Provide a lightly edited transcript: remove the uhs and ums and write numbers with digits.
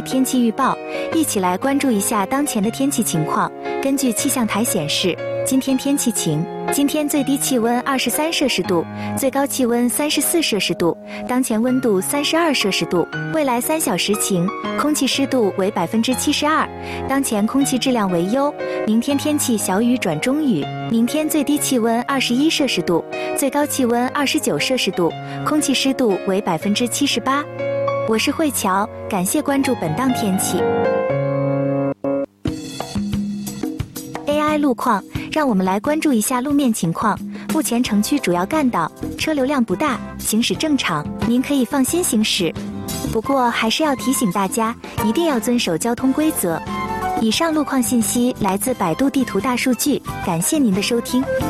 天气预报，一起来关注一下当前的天气情况。根据气象台显示，今天天气晴，今天最低气温23摄氏度，最高气温34摄氏度，当前温度32摄氏度。未来3小时晴，空气湿度为72%，当前空气质量为优。明天天气小雨转中雨，明天最低气温21摄氏度，最高气温29摄氏度，空气湿度为78%。我是慧乔，感谢关注本档天气。AI 路况，让我们来关注一下路面情况。目前城区主要干道车流量不大，行驶正常，您可以放心行驶。不过还是要提醒大家，一定要遵守交通规则。以上路况信息来自百度地图大数据，感谢您的收听。